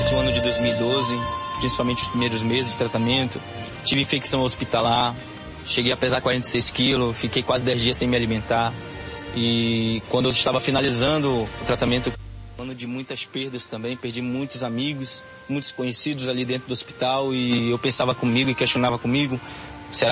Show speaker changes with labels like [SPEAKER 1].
[SPEAKER 1] começo do ano de 2012, principalmente os primeiros meses de tratamento. Tive infecção hospitalar, cheguei a pesar 46 quilos, fiquei quase 10 dias sem me alimentar. E quando eu estava finalizando o tratamento, ano de muitas perdas também, perdi muitos amigos, muitos conhecidos ali dentro do hospital, e eu pensava comigo e questionava comigo